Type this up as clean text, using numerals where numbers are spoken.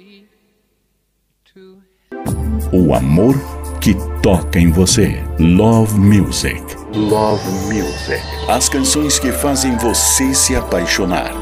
O amor que toca em você. Love Music. Love Music. As canções que fazem você se apaixonar.